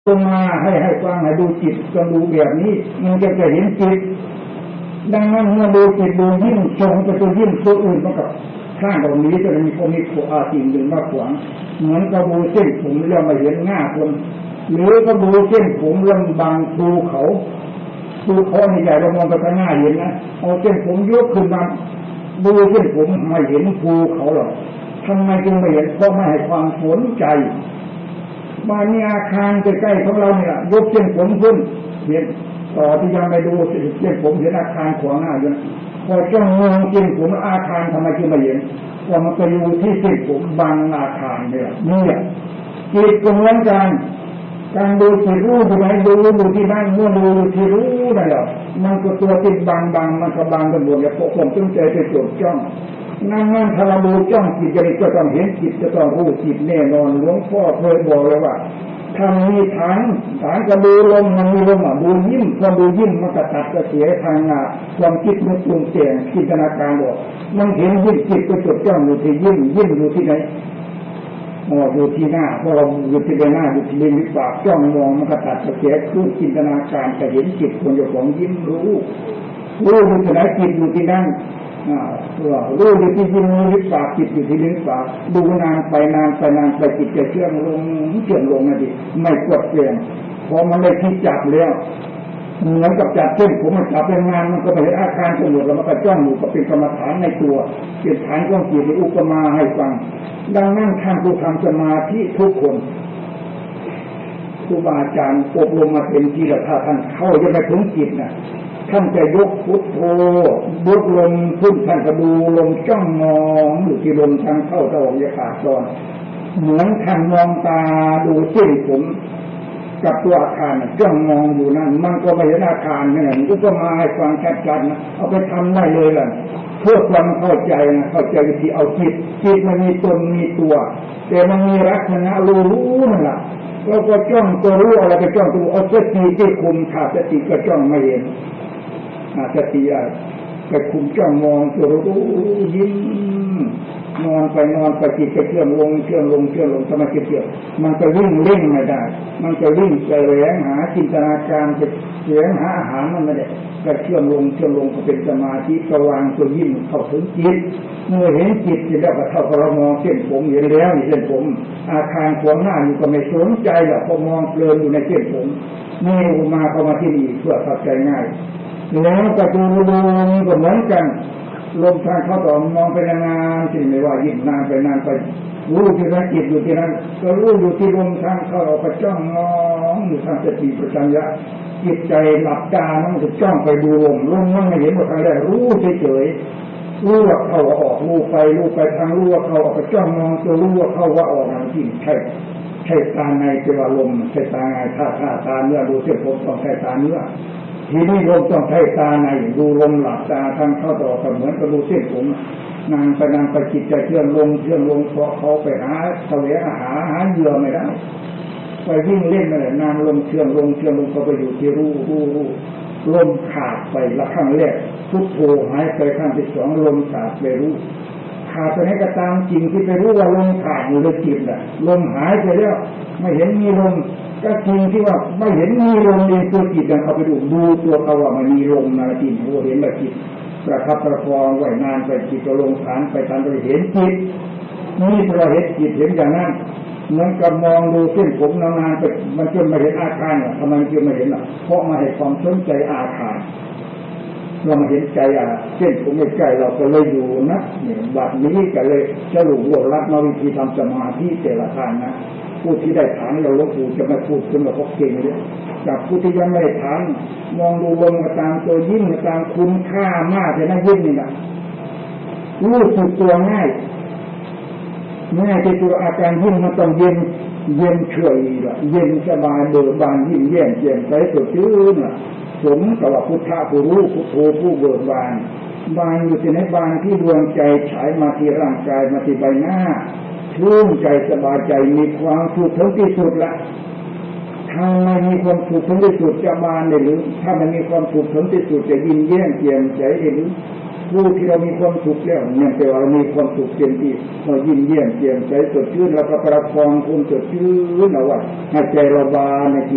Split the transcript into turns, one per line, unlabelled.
ลงมาให้ฟังให้ดูจิตต้องดูแบบนี้มันจะเห็นจิตดังนั้นเมื่อดูจิตดูยิ่งทรงไปตัวยิ่งตัวอื่นมันกับข้างตรงนี้จะมีคนมีขวาสิ่งหนึ่งมาขวางเหมือนกระบูเส้นผมเรื่องมาเห็นหน้าคนหรือกระบูเส้นผมเรื่องบางภูเขาใหญ่เรามองไปข้างหน้าเห็นนะเอาเส้นผมยกขึ้นมาดูเส้นผมไม่เห็นภูเขาหรอกทำไมจึงไม่เห็นเพราะไม่ให้ความสนใจมาเนี่ยอาคารใกล้ๆของเราเนี่ยยกเส้นผมขึ้นเห็นต่อที่ยังไม่ดูเส้นผมเห็นอาคารขวางหน้าอยู่พอจ้องมองเส้นผมอาคารทำไมจึงไม่เห็นว่ามันไปอยู่ที่เส้นผมบังอาคารเนี่ยนี่จิตก็เหมือนกันการดูที่รู้ที่ไหนดูที่นั่นเมื่อดูที่รู้นั่นแหละมันก็ตัวติดบางมันก็บางกันหมดเลยเพราะผมตั้งใจไปจดจ้องนั่นถ้าเราดูจ้องจิตจะต้องเห็นจิตจะต้องรู้จิตแน่นอนหลวงพ่อเคยบอกเลยว่าถ้ามีฐานก็ดูลมมันมีลมดูยิ้มความดูยิ้มมันก็ตัดกระเสียทางความคิดนึกปรุงแต่งจินตนาการบอกมันเห็นยิ้มจิตก็จดจ้องอยู่ที่ยิ้มอยู่ที่ไหนอยู่ที่หน้าเพราะเราอยู่ที่ใบหน้าอยู่ที่ลิ้นปากจ้องมองมันก็ตัดกระเสียคือจินตนาการจะเห็นจิตคนอยู่ของยิ้มรู้อยู่ที่ไหนจิตอยู่ที่นั่นรู้อยู่ที่ยิ้มลิ้นปากจิตอยู่ที่ลิ้นปากดูนานไปจิตจะเชื่อมลงนะดิไม่กดเปลี่ยนพอมันได้ที่จับแล้วเหมือนกับจับเส้นผมมันจับเป็นงานมันก็ไปเห็นอาการสงบแล้วมันก็จ้องอยู่ก็เป็นกรรมฐานในตัวเป็นฐานของจิตอุปมาให้ฟังดังนั้นท่านผู้ทำสมาธิทุกคนครูบาอาจารย์อบรมมาเป็นทีละท่านเข้าจะไปถึงจิตนะท่านจะยกพุทโธยกลมขึ้นท่านก็ดูลมจ้องมองอยู่ที่ลมทางเข้าตะออกยาขาดตอนเหมือนท่านมองตาดูเส้นผมกับตัวอาคารจ้องมองอยู่นั่นมันก็ไม่เห็นอาคารนี่มันก็มาให้ฟังชัดๆนะเอาไปทำได้เลยล่ะเพื่อความเข้าใจนะเข้าใจวิธีเอาจิตมันมีตนมีตัวแต่มันมีลักษณะรู้นั่นแหละเราก็จ้องตัวรู้อะไรไปจ้องตัวเอาสติที่คุมขาดสติก็จ้องไม่เห็นสติไปคุมจ้องมองตัวรู้ยิ้มนอนไปจิตก็เชื่อมลงสมาธิเชื่อมมันจะวิ่งเร่งไม่ได้มันจะวิ่งแสวงหาจินตนาการจะแสวงหาอาหารมันไม่ได้ก็เชื่อมลงก็เป็นสมาธิสว่างตัวยิ่งเข้าถึงจิตเมื่อเห็นจิตแล้วก็เท่ากับเรามองเส้นผมเห็นแล้วนี่เส้นผมอาคารขวางหน้าอยู่ก็ไม่สนใจหรอกพอมองเพลินอยู่ในเส้นผมนี่อุมาเข้ามาที่นี่เพื่อเข้าใจง่ายแล้วก็ดูลมก็เหมือนกันลมทางเข้าต่อมองไปนานๆที่ไม่ว่ายิ่งนานไปรู้ที่นั้นจิตอยู่ที่นั้นก็รู้อยู่ที่ลมทางเข้าออกก็จ้องมองอยู่ทางสติปัญญาจิตใจหลับตามันจะจ้องไปดูลมมันไม่เห็นว่าทางใดรู้เฉยๆรู้ว่าเข้าออกรู้ไปทางรู้ว่าเข้าออกก็จ้องมองตัวรู้ว่าเข้าว่าออกนั่นจริงใช่ตาในเป็นว่าลมใช่ตาในถ้าตาเนื้อดูเส้นผมต้องใช่ตาเนื้อทีนี้ลมต้องใช้ตาในดูลมหลับตาทางเข้าต่อเหมือนกับดูเส้นผมนานไปจิตใจเชื่อมลงเพราะเขาไปหาแสวงหาเหยื่อไม่ได้ไปวิ่งเล่นนั่นแหละนานลมเชื่อมลงก็ไปอยู่ที่รู้ลมขาดไปละครั้งแรกพุทโธหายไปครั้งที่สองลมขาดไปรู้ขาดไปไหนก็ตามจริงที่ไปรู้ว่าลมขาดอยู่ในจิตน่ะลมหายไปแล้วไม่เห็นมีลมก็จริงที่ว่าไม่เห็นมีลมในตัวจิตกันเขาไปดูตัวเขาว่ามันมีลมนะจิตหัวเห็นแบบจิตประคับประคองไว้นานไปจิตก็ลงฐานไปตามไปเห็นจิตนี่เราเห็นจิตเห็นอย่างนั้นเหมือนกับมองดูเส้นผมนานๆไปมันจนไม่เห็นอาคารทำไมจึงไม่เห็นล่ะเพราะมาให้ความสนใจอาคารเรามาเห็นใจเส้นผมใกล้เราก็เลยอยู่นะเนี่ยบัดนี้ก็เลยจะรู้ว่ารักมาวิธีทำสมาธิแต่ละทางนะผู้ที่ได้ฐานเราหลวงปู่จะมาพูดขึ้นมาพบเก่งเลยจากผู้ที่ยังไม่ได้ฐานมองดูลมตามตัวยิ้มตามคุณค่ามากเลยนะยิ้มนี่นะรู้สึกตัวง่ายที่ตัวอาการยิ้มมันต้องเย็นเฉยละเย็นสบายเบิกบานยิ้มแย้มแจ่มใสสดชื่นน่ะสมกับว่าพุทธะผู้รู้พุทโธผู้เบิกบานอยู่ที่ไหนบานที่ดวงใจฉายมาที่ร่างกายมาที่ใบหน้าชื่นใจสบายใจมีความสุขถึงที่สุดละถ้าไม่มีความสุขถึงที่สุดจะบานได้หรือถ้าไม่มีความสุขถึงที่สุดจะยิ้มแย้มแจ่มใสได้หรือผู้ที่เรามีความสุขแล้วเนี่ยแต่ว่าเรามีความสุขเต็มที่เรายิ้มแย้มแจ่มใสสดชื่นแล้วก็ประคองความสดชื่นเอาไว้ให้ใจเราบานใน